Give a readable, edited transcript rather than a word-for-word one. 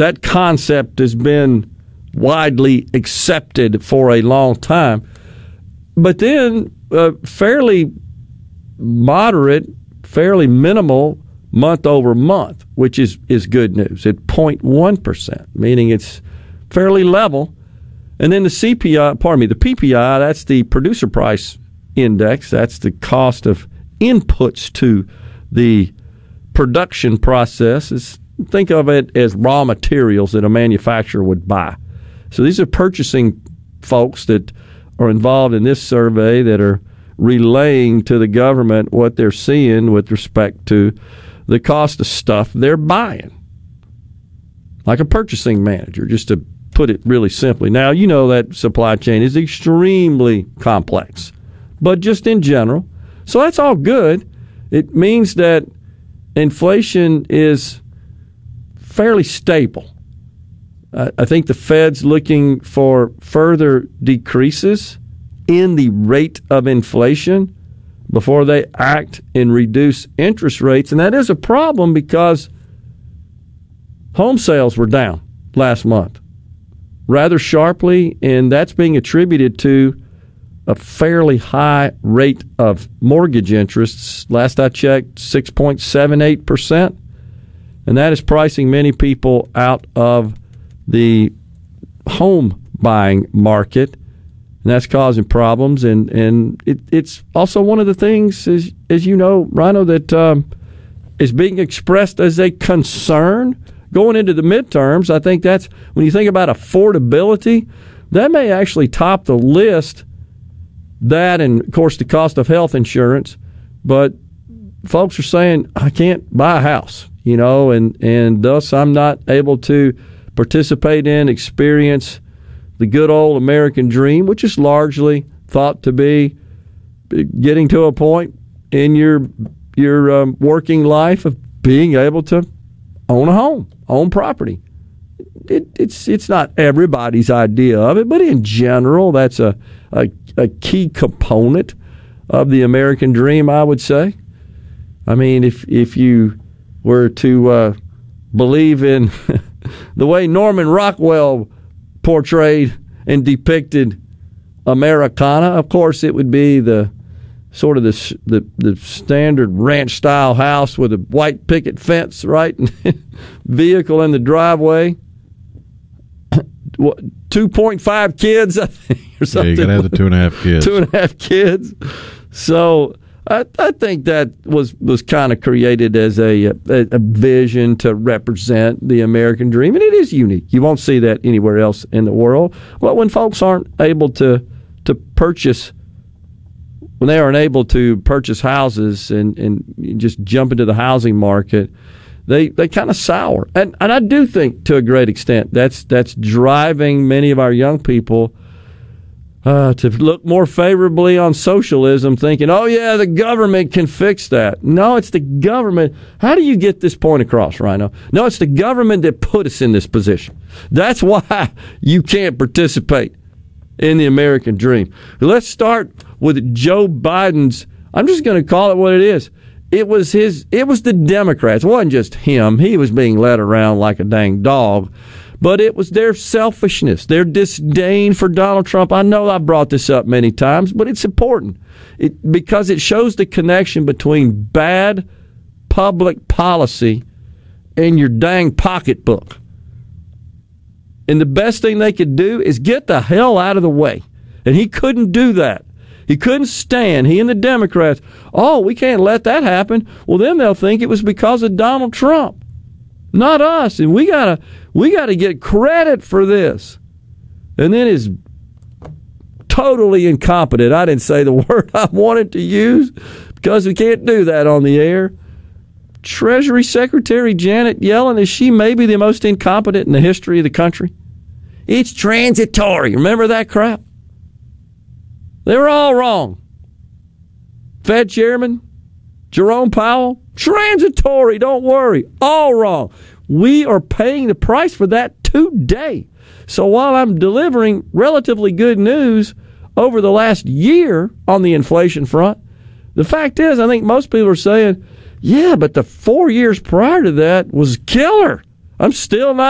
that concept has been widely accepted for a long time. But then fairly moderate, fairly minimal month over month, which is good news at 0.1%, meaning it's fairly level. And then the PPI, that's the producer price index. That's the cost of inputs to the production process. Think of it as raw materials that a manufacturer would buy. So these are purchasing folks that are involved in this survey that are relaying to the government what they're seeing with respect to the cost of stuff they're buying. Like a purchasing manager, just to put it really simply. Now, you know that supply chain is extremely complex, but just in general. So that's all good. It means that inflation is fairly stable. I think the Fed's looking for further decreases in the rate of inflation before they act and reduce interest rates. And that is a problem because home sales were down last month rather sharply, and that's being attributed to a fairly high rate of mortgage interests. Last I checked, 6.78%. And that is pricing many people out of the home buying market, and that's causing problems. And it's also one of the things, as you know, Rhino, that is being expressed as a concern going into the midterms. I think that's, when you think about affordability, that may actually top the list. That and, of course, the cost of health insurance. But folks are saying, I can't buy a house, and thus I'm not able to participate in, experience the good old American dream, which is largely thought to be getting to a point in your working life of being able to own a home, own property. It's not everybody's idea of it, but in general, that's a key component of the American dream, I would say. I mean, if you were to believe in the way Norman Rockwell portrayed and depicted Americana, of course, it would be the sort of the standard ranch-style house with a white picket fence, right? Vehicle in the driveway. 2.5 kids, I think, or something. Yeah, you're going to have the 2.5 kids. 2.5 kids. So I think that was kind of created as a vision to represent the American dream, and it is unique. You won't see that anywhere else in the world. Well, when folks aren't able to purchase, when they aren't able to purchase houses and just jump into the housing market, they kind of sour. And I do think to a great extent that's driving many of our young people to look more favorably on socialism, thinking, oh, yeah, the government can fix that. No, it's the government. How do you get this point across, Rhino? No, it's the government that put us in this position. That's why you can't participate in the American dream. Let's start with Joe Biden's, I'm just going to call it what it is. It was the Democrats. It wasn't just him. He was being led around like a dang dog. But it was their selfishness, their disdain for Donald Trump. I know I brought this up many times, but it's important because it shows the connection between bad public policy and your dang pocketbook. And the best thing they could do is get the hell out of the way. And he couldn't do that. He couldn't stand, he and the Democrats, oh, we can't let that happen. Well, then they'll think it was because of Donald Trump, not us. And we gotta get credit for this. And then is totally incompetent. I didn't say the word I wanted to use because we can't do that on the air. Treasury Secretary Janet Yellen, is she maybe the most incompetent in the history of the country? It's transitory. Remember that crap? They were all wrong. Fed Chairman Jerome Powell, transitory, don't worry. All wrong. We are paying the price for that today. So while I'm delivering relatively good news over the last year on the inflation front, the fact is I think most people are saying, yeah, but the 4 years prior to that was killer. I'm still not